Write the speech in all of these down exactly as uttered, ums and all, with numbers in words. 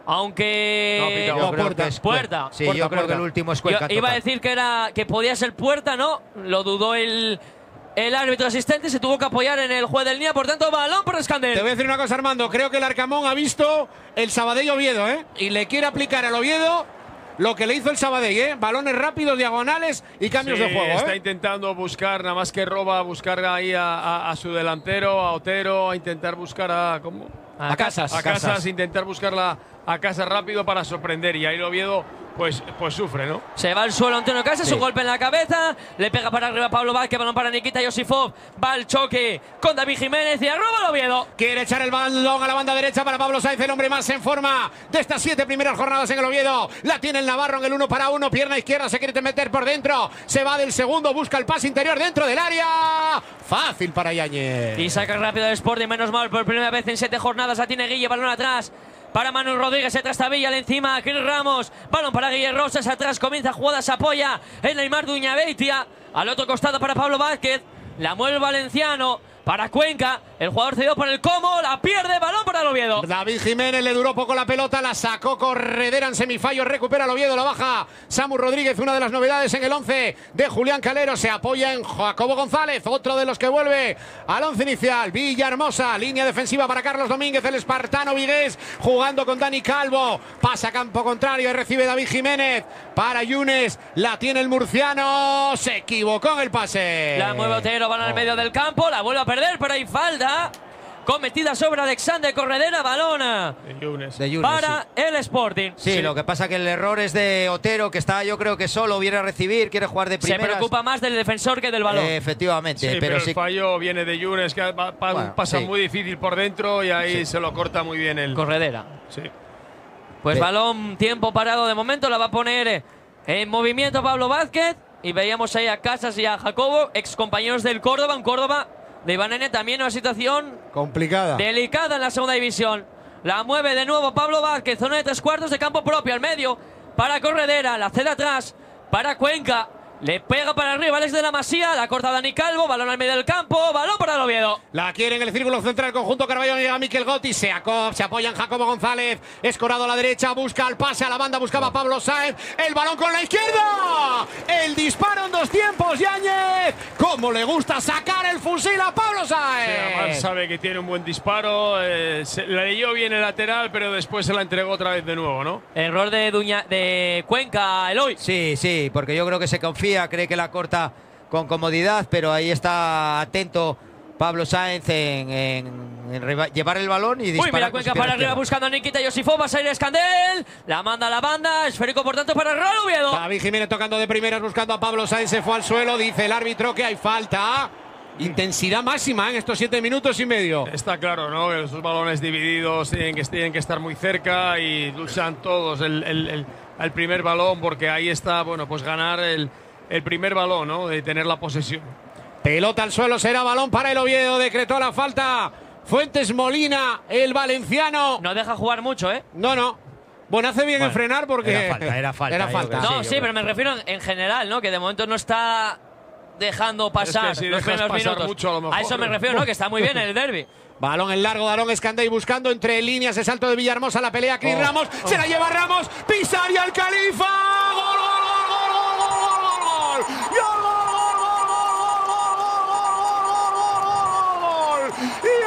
Aunque… No, yo creo puerta. que es puerta. Sí, puerta, yo puerta. creo que el último es Cuenca. Yo iba a decir que, era, que podía ser puerta, ¿no? Lo dudó el… El árbitro asistente, se tuvo que apoyar en el juez del Nia, por tanto, balón por Escandel. Te voy a decir una cosa, Armando. Creo que el Arcamón ha visto el Sabadell Oviedo, ¿eh? Y le quiere aplicar al Oviedo lo que le hizo el Sabadell, ¿eh? Balones rápidos, diagonales y cambios sí, de juego, ¿eh? Está intentando buscar, nada más que roba, buscar ahí a, a, a su delantero, a Otero, a intentar buscar a… ¿cómo? A, a Casas. A Casas, Casas, intentar buscarla a Casas rápido para sorprender. Y ahí el Oviedo pues, pues sufre, ¿no? Se va al suelo Antonio Casas, Sí. un golpe en la cabeza, le pega para arriba Pablo Vázquez, balón para Nikita Yosifov, va al choque con David Jiménez y arroba el Oviedo. Quiere echar el balón a la banda derecha para Pablo Sáenz, el hombre más en forma de estas siete primeras jornadas en el Oviedo. La tiene el Navarro en el uno para uno, pierna izquierda, se quiere meter por dentro, se va del segundo, busca el pase interior dentro del área. Fácil para Yáñez. Y saca rápido el Sporting, menos mal, por primera vez en siete jornadas la tiene Guille, balón atrás. Para Manuel Rodríguez, se trastabilla le encima a Chris Ramos. Balón para Guille Rosas, atrás comienza jugada, se apoya en Neymar Duñabeitia. Al otro costado para Pablo Vázquez. La mueve el valenciano para Cuenca. El jugador cedido por el Como, la pierde, balón para el Oviedo. David Jiménez le duró poco la pelota, la sacó Corredera en semifallo, recupera el Oviedo, la baja Samu Rodríguez, una de las novedades en el once de Julián Calero, se apoya en Jacobo González, otro de los que vuelve al once inicial. Villahermosa, línea defensiva para Carlos Domínguez, el espartano vigués, jugando con Dani Calvo, pasa a campo contrario y recibe David Jiménez para Yunes, la tiene el murciano, se equivocó en el pase. La mueve Otero, van al medio del campo, la vuelve a perder, pero hay falta cometida sobre Alexander Corredera, balona De Yunes. De Yunes, para sí. el Sporting. Sí, sí, lo que pasa que el error es de Otero, que está, yo creo que solo viene a recibir, quiere jugar de primeras. Se preocupa más del defensor que del balón. Eh, efectivamente, Sí, pero, pero el sí. fallo viene de Yunes, que va- va- Bueno, pasa sí. muy difícil por dentro y ahí Sí. se lo corta muy bien el… Corredera. Sí. Pues Be- balón, tiempo parado de momento, la va a poner en movimiento Pablo Vázquez. Y veíamos ahí a Casas y a Jacobo, ex compañeros del Córdoba, un Córdoba de Iván Nene, también una situación Complicada. delicada en la segunda división. La mueve de nuevo Pablo Vázquez, zona de tres cuartos de campo propio, al medio para Corredera, la cede atrás para Cuenca. Le pega para arriba Alex de la Masía, la corta Dani Calvo, balón al medio del campo, balón para el Oviedo. La quiere en el círculo central, conjunto Carballo, llega Miquel Gotti, se, aco- se apoya en Jacobo González, escorado a la derecha, busca el pase a la banda, buscaba a Pablo Sáenz, el balón con la izquierda, el disparo en dos tiempos, Yáñez, cómo le gusta sacar el fusil a Pablo Sí, además Sáenz. sabe que tiene un buen disparo, eh, se, la leyó bien el lateral, pero después se la entregó otra vez de nuevo, ¿no? Error de, Duña, de Cuenca, Eloy. Sí, sí, porque yo creo que se confía, cree que la corta con comodidad, pero ahí está atento Pablo Sáenz en, en, en reba- llevar el balón y disparar. Uy, mira con su Cuenca pierna para arriba izquierda. buscando a Nikita Yosifov, va a salir Escandel, la manda a la banda, esférico por tanto para el Real Oviedo. David Jiménez tocando de primeras, buscando a Pablo Sáenz, se fue al suelo, dice el árbitro que hay falta. Intensidad máxima en estos siete minutos y medio. Está claro, ¿no? Que esos balones divididos tienen que, tienen que estar muy cerca y luchan todos el, el, el, el primer balón, porque ahí está, bueno, pues ganar el, el primer balón, ¿no? De tener la posesión. Pelota al suelo, será balón para el Oviedo, decretó la falta Fuentes Molina, el valenciano. No deja jugar mucho, ¿eh? No, no. Bueno, hace bien Bueno, en frenar porque… era falta, era falta, Era yo falta. creo. No, Sí, yo sí, creo. pero me refiero en, en general, ¿no? Que de momento no está dejando pasar si los dejas primeros pasar minutos. mucho, a lo mejor. eso me refiero, ¿no? Que está muy bien en el derbi. Balón en largo, Darón Escandey buscando entre líneas el salto de Villahermosa, la pelea Cris Oh, Ramos, oh. se la lleva Ramos, pisar y al Califa. ¡Gol, gol, gol, gol, gol, gol, gol, gol! ¡Gol, gol, gol, gol, gol, gol, gol, gol, gol!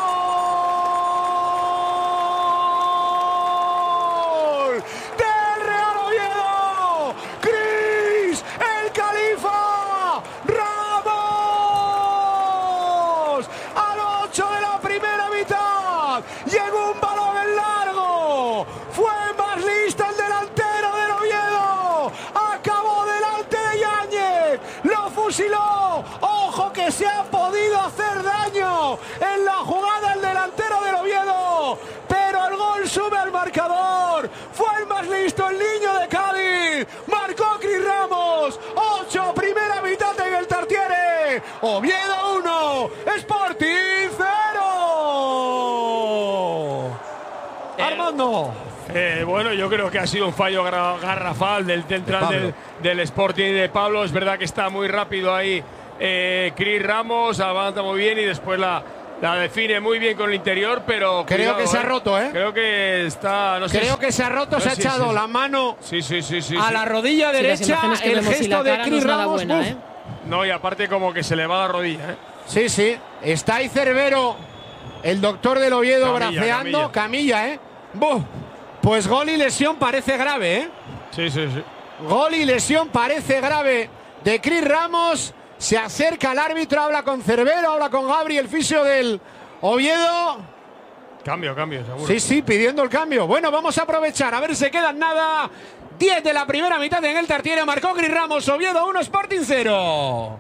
¡Y gol del Real Oviedo! ¡Cris, el Califa! ¡Ramos! Al ocho de la primera mitad llegó un balón en largo, fue más lista el delantero del Oviedo, acabó delante de Yáñez, lo fusiló, ojo que se ha podido hacer daño en la jugada el delantero del Oviedo, pero el gol sube al marcador, fue el más listo el niño de Cádiz, marcó Cris Ramos, ocho, primera mitad en el Tartiere, Oviedo uno, Sporting cero. Armando. Eh, bueno, yo creo que ha sido un fallo gar- garrafal del central De del, del Sporting de Pablo. Es verdad que está muy rápido ahí eh, Cris Ramos, avanza muy bien y después la, La define muy bien con el interior, pero creo cuidado, que se eh. ha roto, ¿eh? Creo que está. No sé creo si, que se ha roto, no se ha sé, echado sí, sí. la mano Sí, sí, sí, sí. a sí. la rodilla Sí, las derecha. imágenes que El vemos y gesto la de cara no Chris es nada Ramos. buena, uf. ¿eh? No, y aparte como que se le va la rodilla, ¿eh? Sí, sí. Está ahí Cervero, el doctor del Oviedo, Camilla, braceando. Camilla. Camilla, ¿eh? Buf. Pues gol y lesión parece grave, ¿eh? Sí, sí, sí. Gol y lesión parece grave de Chris Ramos. Se acerca al árbitro, habla con Cervero, habla con Gabri, el fisio del Oviedo. Cambio, cambio, seguro. Sí, sí, pidiendo el cambio. Bueno, vamos a aprovechar. A ver, se quedan nada. diez de la primera mitad en el Tartiere. Marcó Chris Ramos. Oviedo uno, Sporting cero.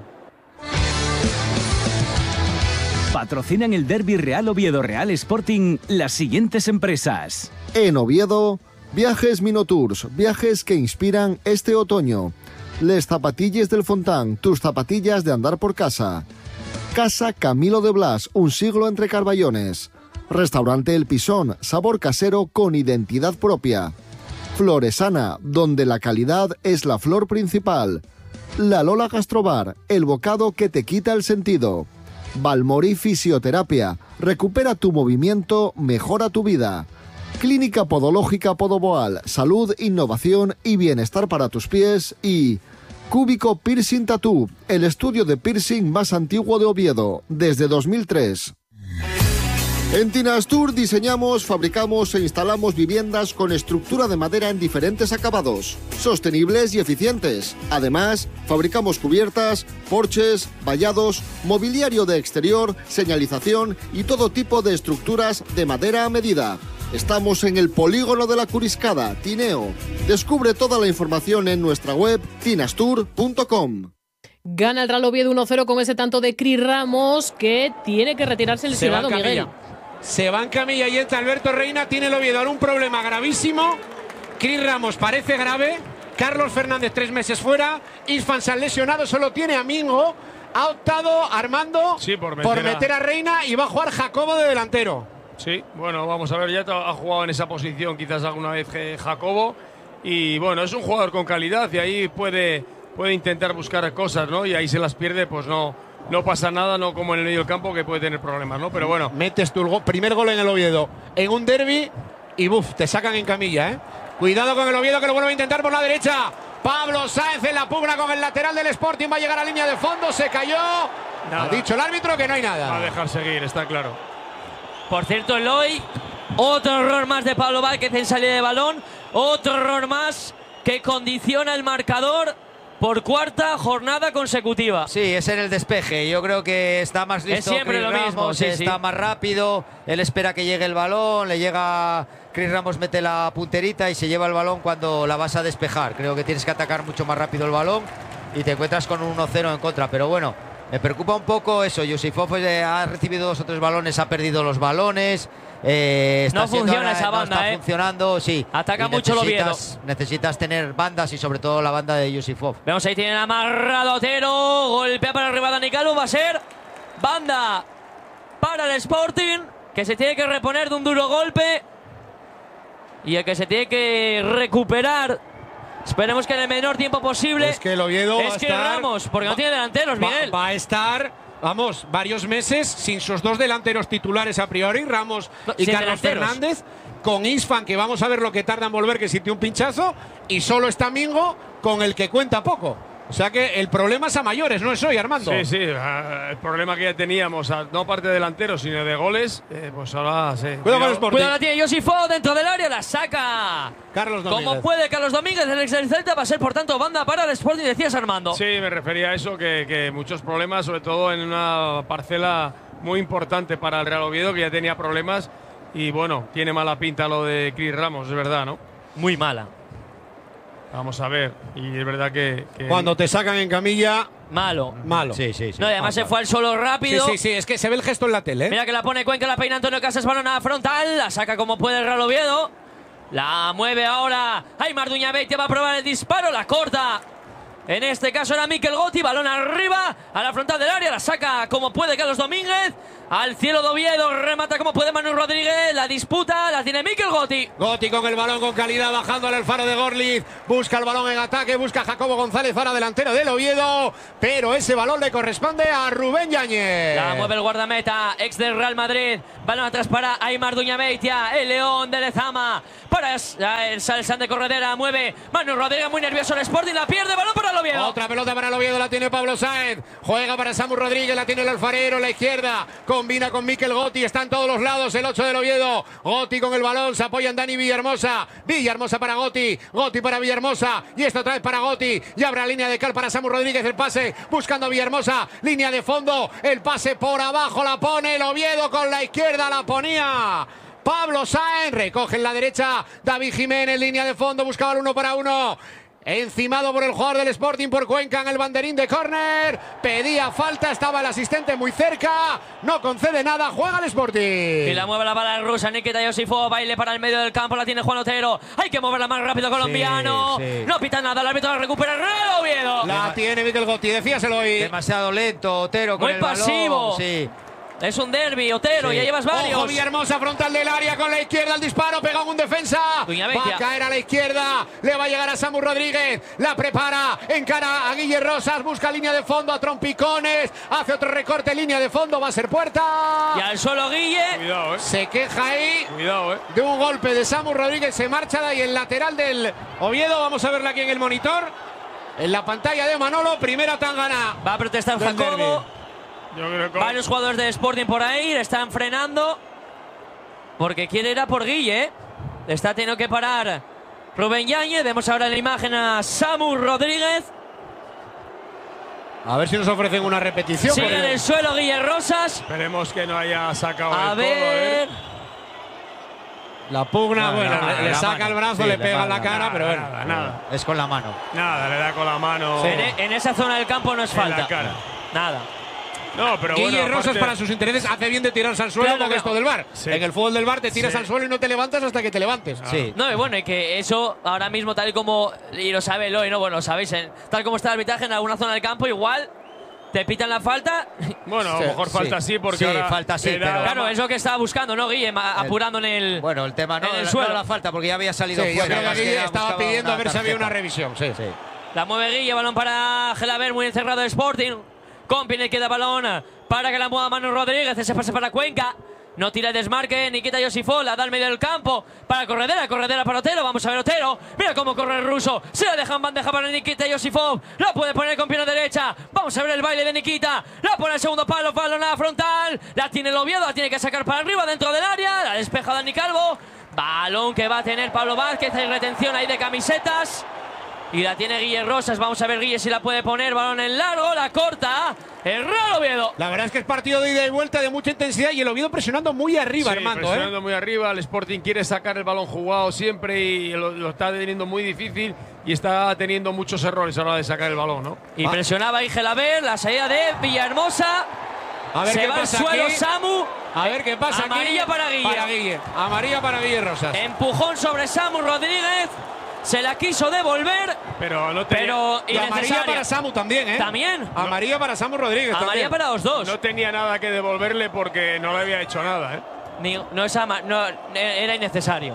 Patrocinan el Derby Real Oviedo Real Sporting las siguientes empresas. En Oviedo, Viajes Minotours, viajes que inspiran este otoño. Les Zapatilles del Fontán, tus zapatillas de andar por casa. Casa Camilo de Blas, un siglo entre Carballones. Restaurante El Pisón, sabor casero con identidad propia. Floresana, donde la calidad es la flor principal. La Lola Gastrobar, el bocado que te quita el sentido. Balmori Fisioterapia, recupera tu movimiento, mejora tu vida. Clínica Podológica Podoboal, salud, innovación y bienestar para tus pies. Y Cúbico Piercing Tattoo, el estudio de piercing más antiguo de Oviedo, desde dos mil tres. En Tinastur diseñamos, fabricamos e instalamos viviendas con estructura de madera en diferentes acabados, sostenibles y eficientes. Además, fabricamos cubiertas, porches, vallados, mobiliario de exterior, señalización y todo tipo de estructuras de madera a medida. Estamos en el Polígono de la Curiscada, Tineo. Descubre toda la información en nuestra web tinastur punto com. Gana el Real Oviedo uno cero con ese tanto de Chris Ramos, que tiene que retirarse el Se va lesionado, en Miguel. Camilla. Se va en Camilla y entra Alberto Reina. Tiene el Oviedo ahora un problema gravísimo. Chris Ramos parece grave. Carlos Fernández tres meses fuera. Isfan se ha lesionado. Solo tiene a Mingo. Ha optado Armando Sí, por meter, por meter a... a Reina y va a jugar Jacobo de delantero. Sí, bueno, vamos a ver, ya ha jugado en esa posición quizás alguna vez que Jacobo. Y bueno, es un jugador con calidad y ahí puede, puede intentar buscar cosas, ¿no? Y ahí se las pierde, pues no, no pasa nada, no como en el medio del campo que puede tener problemas, ¿no? Pero bueno. Metes tu go primer gol en el Oviedo en un derbi y buf, te sacan en Camilla, ¿eh? Cuidado con el Oviedo que lo vuelve a intentar por la derecha. Pablo Sáenz en la pugna con el lateral del Sporting. Va a llegar a línea de fondo, se cayó. Nada. Ha dicho el árbitro que no hay nada. Va a dejar seguir, está claro. Por cierto, Eloy, otro error más de Pablo Vázquez en salida de balón. Otro error más que condiciona el marcador por cuarta jornada consecutiva. Sí, es en el despeje. Yo creo que está más listo. Es siempre Chris lo Ramos, mismo, sí, está sí. más rápido. Él espera que llegue el balón, le llega. Chris Ramos mete la punterita y se lleva el balón cuando la vas a despejar. Creo que tienes que atacar mucho más rápido el balón y te encuentras con un uno cero en contra. Pero bueno, me preocupa un poco eso. Yusifov eh, ha recibido dos o tres balones, ha perdido los balones. Eh, está no funciona ahora, esa banda, no está eh. funcionando, sí. Ataca Y mucho el Oviedo. necesitas, necesitas tener bandas y sobre todo la banda de Yusifov. Vemos ahí, tienen amarrado a Otero. Golpea para arriba Dani Calvo. Va a ser banda para el Sporting, que se tiene que reponer de un duro golpe. Y el que se tiene que recuperar, esperemos que en el menor tiempo posible, Es que el Oviedo va es a que estar- Ramos, porque no tiene delanteros, Va, Miguel. va a estar, vamos, varios meses sin sus dos delanteros titulares a priori, Ramos No, y sin Carlos delanteros. Fernández, con Isfan, que vamos a ver lo que tarda en volver, que sintió un pinchazo, y solo está Mingo, con el que cuenta poco. O sea que el problema es a mayores, no es hoy, Armando. Sí, sí, ah, el problema que ya teníamos, ah, no parte de delantero, sino de goles, eh, pues ahora sí. Cuidado con el Sporting. Cuidado, la tiene Josifo dentro del área, la saca. Carlos Domínguez. Como puede Carlos Domínguez, el ex del Celta, va a ser por tanto banda para el Sporting, decías Armando. Sí, me refería a eso, que, que muchos problemas, sobre todo en una parcela muy importante para el Real Oviedo, que ya tenía problemas. Y bueno, tiene mala pinta lo de Chris Ramos, es verdad, ¿no? Muy mala. Vamos a ver. Y es verdad que. que Cuando te sacan en camilla, Malo. malo. Sí, sí, sí. No, y además se fue al solo Sí, rápido. sí, sí, es que se ve el gesto en la tele, ¿eh? Mira que la pone Cuenca, la peina Antonio Casas, balón a frontal, la saca como puede el Real Oviedo. La mueve ahora Aimar Duñabeitia, va a probar el disparo, la corta. En este caso era Mikel Gotti, balón arriba, a la frontal del área, la saca como puede Carlos Domínguez. al cielo de Oviedo, remata como puede Manu Rodríguez, la disputa la tiene Mikel Gotti. Gotti con el balón con calidad, bajándole el faro de Gorliz, busca el balón en ataque, busca a Jacobo González, ahora delantero del Oviedo, pero ese balón le corresponde a Rubén Yáñez. La mueve el guardameta, ex del Real Madrid, balón atrás para Aimar Duñabeitia, el León de Lezama, para el Salsán de Corredera, mueve Manu Rodríguez, muy nervioso el Sporting, la pierde, balón para el Oviedo. Otra pelota para el Oviedo, la tiene Pablo Sáenz, juega para Samu Rodríguez, la tiene el alfarero, la izquierda, combina con Mikel Gotti, está en todos los lados el ocho del Oviedo, Gotti con el balón, se apoya en Dani Villahermosa, Villahermosa para Gotti, Gotti para Villahermosa, y esto otra vez para Gotti, y abre la línea de cal para Samu Rodríguez, el pase, buscando a Villahermosa, línea de fondo, el pase por abajo, la pone el Oviedo con la izquierda, la ponía Pablo Sáenz, recoge en la derecha David Jiménez, línea de fondo, buscaba el uno para uno. Encimado por el jugador del Sporting por Cuenca en el banderín de córner. Pedía falta, estaba el asistente muy cerca. No concede nada, juega el Sporting. Y la mueve la bala rusa, Nikita Yosifov, baile para el medio del campo, la tiene Juan Otero. Hay que moverla más rápido, colombiano. Sí, sí. No pita nada, el árbitro la recupera el Real Oviedo. La tiene Mikel Gotti, decíaselo hoy. Demasiado lento, Otero con muy el pasivo. balón. Sí. Es un derbi, Otero, sí. Ya llevas varios. Ojo, Villahermosa, frontal del área con la izquierda, el disparo, pega un defensa. Va a caer a la izquierda, le va a llegar a Samu Rodríguez, la prepara, encara a Guille Rosas, busca línea de fondo a trompicones, hace otro recorte, línea de fondo, va a ser puerta. Y al suelo Guille. Cuidado, eh. Se queja ahí. Cuidado, eh. De un golpe de Samu Rodríguez, se marcha de ahí el lateral del Oviedo, vamos a verla aquí en el monitor. En la pantalla de Manolo, primera tangana. Va a protestar Jacobo. Yo creo que... Varios jugadores de Sporting por ahí le están frenando porque quiere ir a por Guille, ¿eh? Le está teniendo que parar Rubén Yáñez. Vemos ahora en la imagen a Samu Rodríguez. A ver si nos ofrecen una repetición. Sigue en el suelo Guille Rosas. Esperemos que no haya sacado a el ver. Codo, ¿eh? La pugna, no, bueno, la, le, le la saca mano. el brazo, Sí, le le pega en la mano, cara, nada, pero bueno. nada, nada. Es con la mano. Nada, le da con la mano. En, en esa zona del campo no es en falta. la cara. Nada. No, pero Guille bueno, Rosas aparte... para sus intereses hace bien de tirarse al suelo Claro, con claro. esto del V A R. Sí. En el fútbol del V A R te tiras Sí. al suelo y no te levantas hasta que te levantes. Sí. No, y bueno, y que eso ahora mismo, tal y como, y lo sabe Eloy, ¿no? Bueno, lo sabéis, en- tal como está el arbitraje en alguna zona del campo, igual te pitan la falta. Bueno, a lo Sí, mejor falta sí. sí, porque Sí, ahora falta sí, le da- pero- Claro, es lo que estaba buscando, ¿no, Guille? Ma- Apurando en el. Bueno, el tema no, en el no suelo. la falta porque ya había salido Sí, yo fuera. creo que más que Guille nada estaba buscaba pidiendo a una ver si había tarjeta. una revisión. Sí. Sí. La mueve Guille, balón para Gelaber, muy encerrado el Sporting. Compine queda balón para que la mueva Manu Rodríguez, ese pase para Cuenca. No tira el desmarque, Nikita Yosifov, la da al medio del campo para Corredera, Corredera para Otero, vamos a ver Otero, mira cómo corre el ruso, se la deja en bandeja para Nikita Yosifov, la puede poner con pierna derecha, vamos a ver el baile de Nikita, la pone al segundo palo, balón a la frontal, la tiene el Oviedo, la tiene que sacar para arriba dentro del área, la despeja Dani Calvo, balón que va a tener Pablo Vázquez, hay retención ahí de camisetas. Y la tiene Guille Rosas, vamos a ver Guille si la puede poner, balón en largo, la corta, el Real Oviedo. La verdad es que es partido de ida y vuelta de mucha intensidad y el Oviedo presionando muy arriba, Sí, Armando. presionando ¿eh? muy arriba. El Sporting quiere sacar el balón jugado siempre y lo, lo está teniendo muy difícil y está teniendo muchos errores a la hora de sacar el balón, ¿no? Y Ah. presionaba ahí Gelaber, la salida de Villahermosa. A ver Se qué va al pasa suelo aquí. Samu. A ver qué pasa aquí. Amarilla para Guille. Para Guille. Amarilla para Guille Rosas. Empujón sobre Samu Rodríguez. Se la quiso devolver, Pero no tenía, pero Y amarilla innecesaria. para Samu también, ¿eh? También. Amarilla para Samu Rodríguez. Amarilla también. para los dos. no tenía nada que devolverle porque no le había hecho nada, ¿eh? Ni- no es ama- no, era innecesario.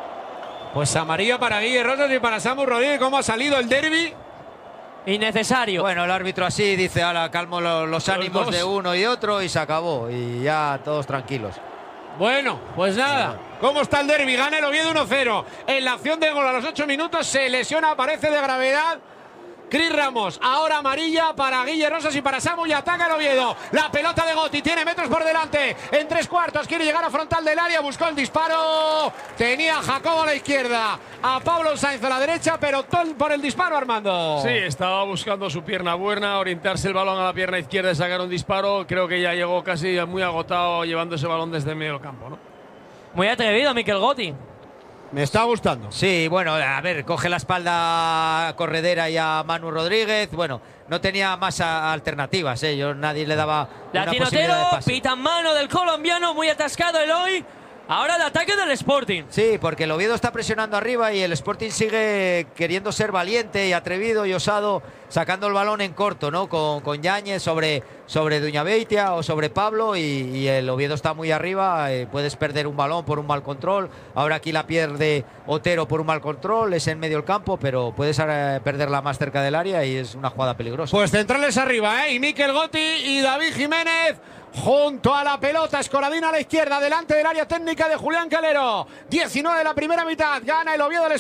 Pues amarilla para Guille Rosas y para Samu Rodríguez. ¿Cómo ha salido el derbi? Innecesario. Bueno, el árbitro así dice, ahora calmo lo- los ánimos dos. de uno y otro y se acabó. Y ya todos tranquilos. Bueno, pues nada. ¿Cómo está el derbi? Gana el Oviedo uno cero. En la acción de gol a los ocho minutos se lesiona, aparece de gravedad Cris Ramos. Ahora amarilla para Guille Rosas y para Samu y ataca el Oviedo. La pelota de Gotti tiene metros por delante. En tres cuartos quiere llegar a frontal del área. Buscó el disparo. Tenía a Jacobo a la izquierda. A Pablo Sáenz a la derecha, pero todo por el disparo, Armando. Sí, estaba buscando su pierna buena, orientarse el balón a la pierna izquierda y sacar un disparo. Creo que ya llegó casi muy agotado llevando ese balón desde el medio del campo, ¿no? Muy atrevido Mikel Gotti. Me está gustando. Sí, bueno, a ver, coge la espalda a Corredera y a Manu Rodríguez. Bueno, no tenía más a- alternativas, ¿eh? Yo, nadie le daba La una tiene posibilidad de Otero, pase. pita en mano del colombiano, muy atascado Eloy. Ahora el ataque del Sporting. Sí, porque el Oviedo está presionando arriba y el Sporting sigue queriendo ser valiente y atrevido y osado, sacando el balón en corto, ¿no? Con, con Yáñez sobre, sobre Duñabeitia o sobre Pablo y, y el Oviedo está muy arriba, eh, puedes perder un balón por un mal control, ahora aquí la pierde Otero por un mal control, es en medio del campo, pero puedes eh, perderla más cerca del área y es una jugada peligrosa. Pues centrales arriba, ¿eh? Y Mikel Gotti y David Jiménez junto a la pelota, Escoradín a la izquierda, delante del área técnica de Julián Calero. diecinueve de la primera mitad, gana el Oviedo del